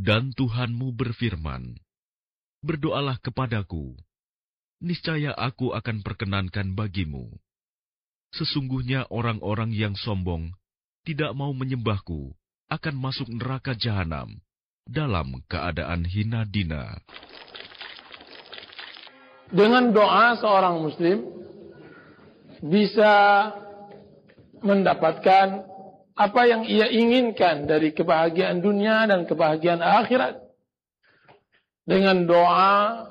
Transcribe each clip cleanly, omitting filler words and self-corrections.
Dan Tuhanmu berfirman, berdoalah kepadaku, niscaya aku akan perkenankan bagimu. Sesungguhnya orang-orang yang sombong tidak mau menyembahku akan masuk neraka jahanam dalam keadaan hina dina. Dengan doa seorang muslim bisa mendapatkan apa yang ia inginkan dari kebahagiaan dunia dan kebahagiaan akhirat. Dengan doa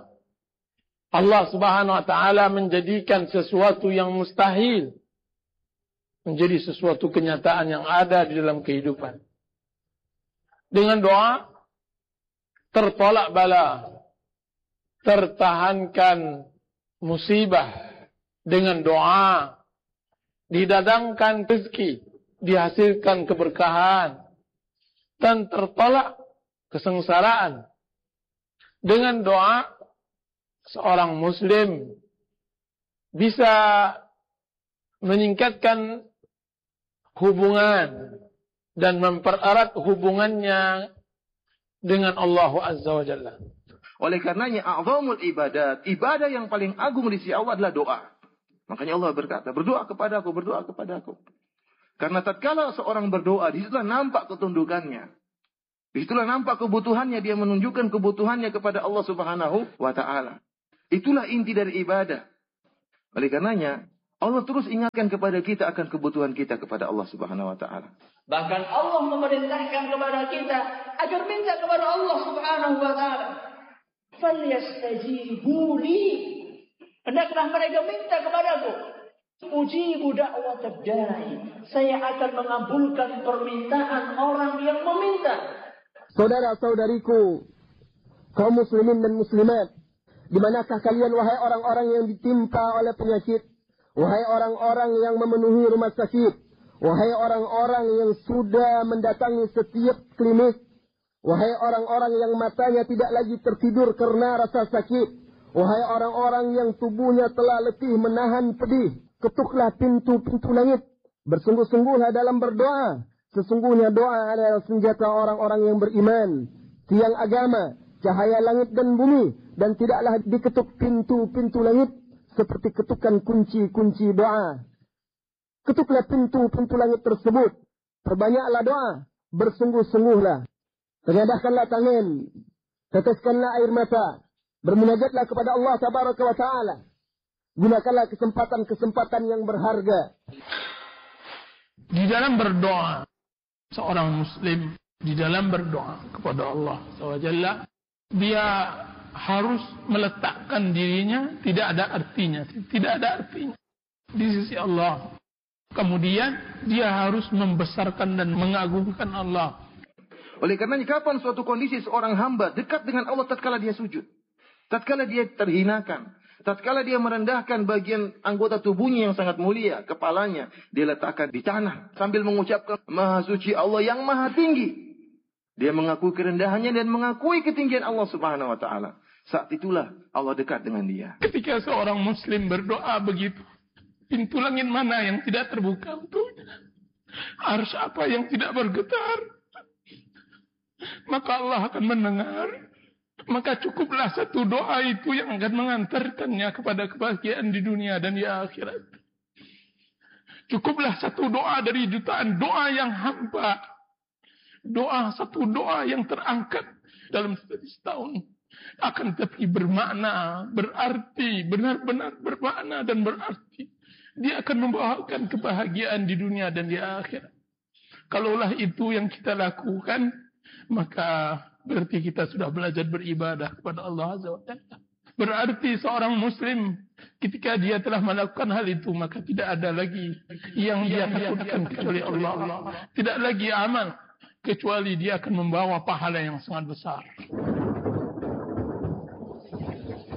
Allah Subhanahu wa taala menjadikan sesuatu yang mustahil menjadi sesuatu kenyataan yang ada di dalam kehidupan. Dengan doa tertolak bala, tertahankan musibah. Dengan doa didadangkan rezeki, dihasilkan keberkahan, dan tertolak kesengsaraan. Dengan doa seorang muslim bisa meningkatkan hubungan dan mempererat hubungannya dengan Allah Azza wa Jalla. Oleh karenanya a'zamul ibadat, ibadah yang paling agung di sisi Allah adalah doa. Makanya Allah berkata, berdoa kepadaku, berdoa kepadaku. Karena tatkala seorang berdoa, disitulah nampak ketundukannya. Disitulah nampak kebutuhannya, dia menunjukkan kebutuhannya kepada Allah Subhanahu wa taala. Itulah inti dari ibadah. Oleh karenanya Allah terus ingatkan kepada kita akan kebutuhan kita kepada Allah Subhanahu wa taala. Bahkan Allah memerintahkan kepada kita agar minta kepada Allah Subhanahu wa taala. Falyastajibu li. Hendaklah mereka minta kepadaku. Ujibu da'watad da'i. Saya akan mengabulkan permintaan orang yang meminta. Saudara-saudariku, kaum muslimin dan muslimat, di manakah kalian wahai orang-orang yang ditimpa oleh penyakit? Wahai orang-orang yang memenuhi rumah sakit, wahai orang-orang yang sudah mendatangi setiap klinik, wahai orang-orang yang matanya tidak lagi tertidur karena rasa sakit, wahai orang-orang yang tubuhnya telah letih menahan pedih, ketuklah pintu-pintu langit, bersungguh-sungguhlah dalam berdoa. Sesungguhnya doa adalah senjata orang-orang yang beriman, tiang agama, cahaya langit dan bumi, dan tidaklah diketuk pintu-pintu langit seperti ketukan kunci-kunci doa. Ketuklah pintu-pintu langit tersebut. Perbanyaklah doa. Bersungguh-sungguhlah. Tengadahkanlah tangan. Teteskanlah air mata. Bermunajatlah kepada Allah Tabaraka wa Ta'ala. Gunakanlah kesempatan-kesempatan yang berharga. Di dalam berdoa, seorang muslim di dalam berdoa kepada Allah SWT, dia harus meletakkan dirinya tidak ada artinya di sisi Allah. Kemudian dia harus membesarkan dan mengagungkan Allah. Oleh karenanya kapan suatu kondisi seorang hamba dekat dengan Allah tatkala dia sujud, tatkala dia terhinakan, tatkala dia merendahkan bagian anggota tubuhnya yang sangat mulia, kepalanya dia letakkan di tanah sambil mengucapkan Maha Suci Allah yang Maha Tinggi. Dia mengakui kerendahannya dan mengakui ketinggian Allah Subhanahu wa taala. Saat itulah Allah dekat dengan dia. Ketika seorang muslim berdoa begitu, pintu langit mana yang tidak terbuka untuknya? Arsy apa yang tidak bergetar? Maka Allah akan mendengar. Maka cukuplah satu doa itu yang akan mengantarkannya kepada kebahagiaan di dunia dan di akhirat. Cukuplah satu doa dari jutaan doa yang hampa. Satu doa yang terangkat dalam setahun. Akan tetapi bermakna, berarti, benar-benar bermakna dan berarti. Dia akan membawakan kebahagiaan di dunia dan di akhirat. Kalaulah itu yang kita lakukan, maka berarti kita sudah belajar beribadah kepada Allah Azza wa Jalla. Berarti seorang muslim ketika dia telah melakukan hal itu, maka tidak ada lagi yang dia takutkan kecuali Allah. Tidak lagi amal kecuali dia akan membawa pahala yang sangat besar.